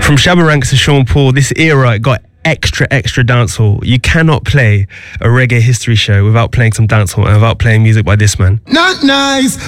From Shabba Ranks to Sean Paul, this era got extra dancehall. You cannot play a reggae history show without playing some dancehall and without playing music by this man. Not nice.